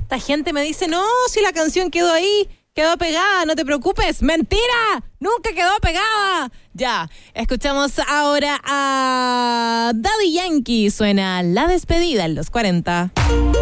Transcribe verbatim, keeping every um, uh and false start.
Esta gente me dice, no, si la canción quedó ahí, quedó pegada, no te preocupes. ¡Mentira! ¡Nunca quedó pegada! Ya, escuchamos ahora a Daddy Yankee. Suena La Despedida en los cuarenta.